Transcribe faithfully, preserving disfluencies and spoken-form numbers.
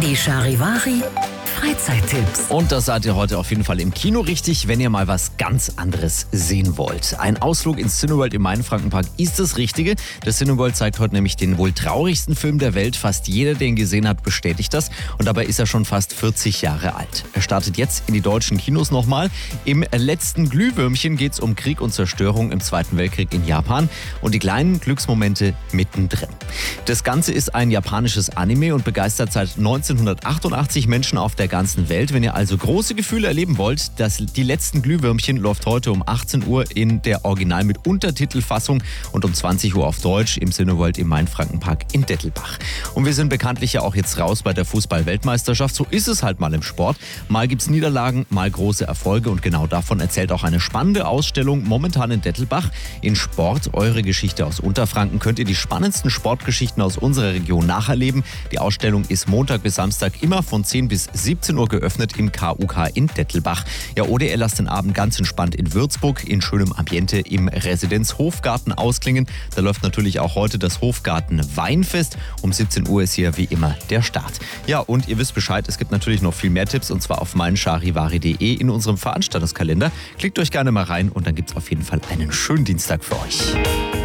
Die Charivari Freizeittipps. Und das seid ihr heute auf jeden Fall im Kino richtig, wenn ihr mal was ganz anderes sehen wollt. Ein Ausflug ins Cineworld im Mainfrankenpark ist das Richtige. Das Cineworld zeigt heute nämlich den wohl traurigsten Film der Welt. Fast jeder, der ihn gesehen hat, bestätigt das. Und dabei ist er schon fast vierzig Jahre alt. Er startet jetzt in die deutschen Kinos nochmal. Im letzten Glühwürmchen geht es um Krieg und Zerstörung im Zweiten Weltkrieg in Japan und die kleinen Glücksmomente mittendrin. Das Ganze ist ein japanisches Anime und begeistert seit neunzehnhundertachtundachtzig Menschen auf der ganzen Welt. Wenn ihr also große Gefühle erleben wollt, das Die letzten Glühwürmchen läuft heute um achtzehn Uhr in der Original mit Untertitelfassung und um zwanzig Uhr auf Deutsch im Cineworld im Mainfrankenpark in Dettelbach. Und wir sind bekanntlich ja auch jetzt raus bei der Fußball-Weltmeisterschaft. So ist es halt mal im Sport. Mal gibt's Niederlagen, mal große Erfolge und genau davon erzählt auch eine spannende Ausstellung momentan in Dettelbach. In Sport, eure Geschichte aus Unterfranken, könnt ihr die spannendsten Sportgeschichten aus unserer Region nacherleben. Die Ausstellung ist Montag bis Samstag immer von zehn bis siebzehn Uhr geöffnet im K U K in Dettelbach. Ja, oder ihr lasst den Abend ganz entspannt in Würzburg in schönem Ambiente im Residenz Hofgarten ausklingen. Da läuft natürlich auch heute das Hofgarten Weinfest. Um siebzehn Uhr ist hier wie immer der Start. Ja, und ihr wisst Bescheid, es gibt natürlich noch viel mehr Tipps und zwar auf meincharivari punkt de in unserem Veranstaltungskalender. Klickt euch gerne mal rein und dann gibt es auf jeden Fall einen schönen Dienstag für euch.